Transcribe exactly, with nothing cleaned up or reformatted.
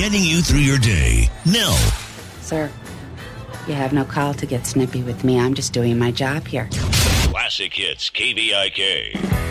getting you through your day. Nell. Sir, you have no call to get snippy with me. I'm just doing my job here. Classic Hits K B I K.